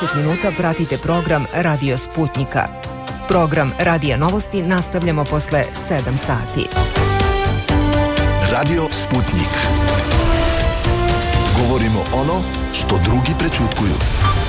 minuta pratite program Radio Sputnika. Program Radija Novosti nastavljamo posle 7 sati. Radio Sputnik. Govorimo ono što drugi prećutkuju.